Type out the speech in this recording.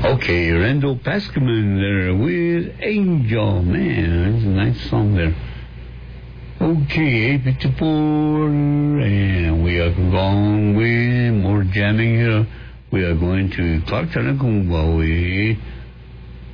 Okay, Randall Pascaman there with Angel. Man, that's a nice song there. Okay, 8:54, and we are going with more jamming here. We are going to Clark Tanakung